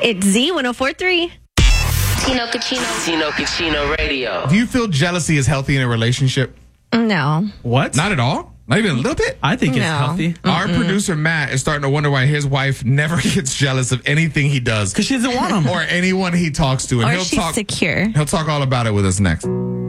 It's Z1043. Tino Cucino Radio. Do you feel jealousy is healthy in a relationship? No. What? Not at all? Not even a little bit? I think it's No. healthy. Our producer, Matt, is starting to wonder why his wife never gets jealous of anything he does Because she doesn't want them. or anyone he talks to. And Or she's secure. He'll talk all about it with us next.